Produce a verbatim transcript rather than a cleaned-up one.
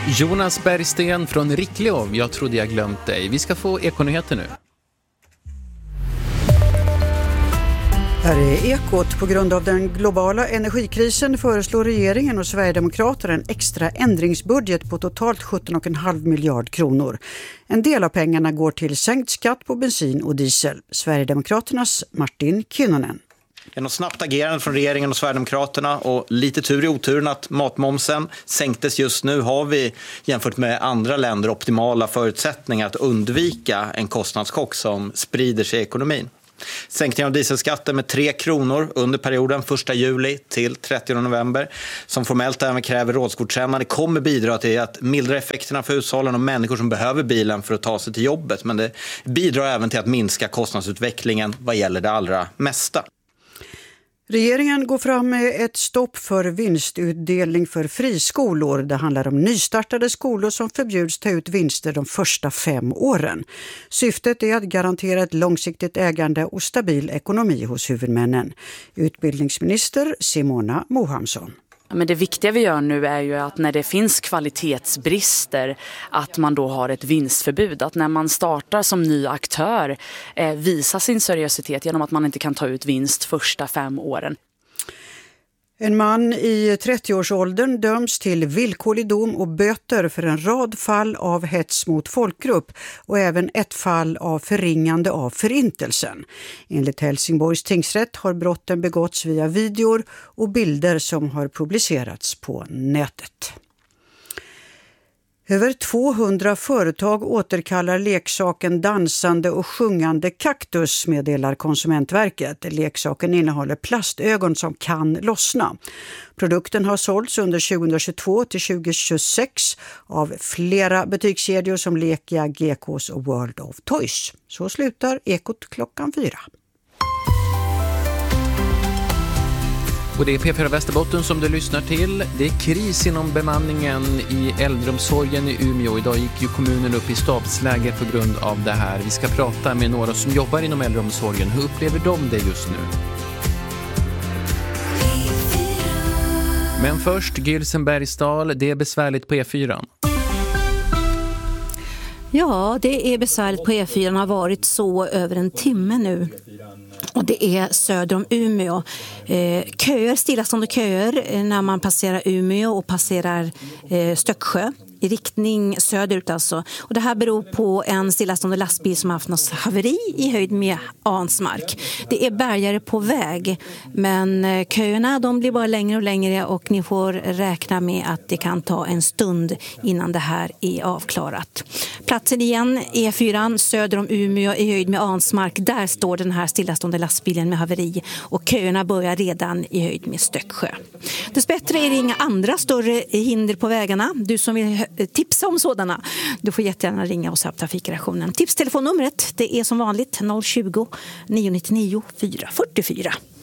Jonas Bergsten från Rickleov, jag trodde jag glömt dig. Vi ska få Ekonyheter nu. Här är Ekot. På grund av den globala energikrisen föreslår regeringen och Sverigedemokraterna en extra ändringsbudget på totalt sjutton komma fem miljard kronor. En del av pengarna går till sänkt skatt på bensin och diesel. Sverigedemokraternas Martin Kinnunen. Genom snabbt agerande från regeringen och Sverigedemokraterna och lite tur i oturen att matmomsen sänktes just nu har vi jämfört med andra länder optimala förutsättningar att undvika en kostnadschock som sprider sig i ekonomin. Sänkningen av dieselskatten med tre kronor under perioden första juli till trettionde november som formellt även kräver rådsgodkännande kommer bidra till att mildra effekterna för hushållen och människor som behöver bilen för att ta sig till jobbet. Men det bidrar även till att minska kostnadsutvecklingen vad gäller det allra mesta. Regeringen går fram med ett stopp för vinstutdelning för friskolor. Det handlar om nystartade skolor som förbjuds ta ut vinster de första fem åren. Syftet är att garantera ett långsiktigt ägande och stabil ekonomi hos huvudmännen. Utbildningsminister Simona Mohamsson. Men det viktiga vi gör nu är ju att när det finns kvalitetsbrister att man då har ett vinstförbud. Att när man startar som ny aktör eh, visa sin seriositet genom att man inte kan ta ut vinst första fem åren. En man i trettioårsåldern döms till villkorlig dom och böter för en rad fall av hets mot folkgrupp och även ett fall av förringande av förintelsen. Enligt Helsingborgs tingsrätt har brotten begåtts via videor och bilder som har publicerats på nätet. Över tvåhundra företag återkallar leksaken dansande och sjungande kaktus, meddelar Konsumentverket. Leksaken innehåller plastögon som kan lossna. Produkten har sålts under tjugohundratjugotvå till tjugohundratjugosex av flera butikskedjor som Lekia, G K:s och World of Toys. Så slutar Ekot klockan fyra. Och det är P fyra Västerbotten som du lyssnar till. Det är kris inom bemanningen i äldreomsorgen i Umeå. Idag gick ju kommunen upp i stabsläge på grund av det här. Vi ska prata med några som jobbar inom äldreomsorgen. Hur upplever de det just nu? Men först Gilsen Bergsdal, det är besvärligt på E fyra. Ja, det är besvärligt på E fyra. Det har varit så över en timme nu. Och det är söder om Umeå. Eh, köer, stillastående köer när man passerar Umeå och passerar eh, Stöcksjö. I riktning söderut alltså. Och det här beror på en stillastående lastbil som har haft något haveri i höjd med Ansmark. Det är bärgare på väg. Men köerna de blir bara längre och längre och ni får räkna med att det kan ta en stund innan det här är avklarat. Platsen igen, E fyra söder om Umeå i höjd med Ansmark. Där står den här stillastående lastbilen med haveri och köerna börjar redan i höjd med Stöcksjö. Dessbättre är det inga andra större hinder på vägarna. Du som vill tipsa om sådana, du får jättegärna ringa oss här på Trafikredaktionen. Tipstelefonnumret, det är som vanligt noll tjugo, nio nio nio, fyra fyra fyra.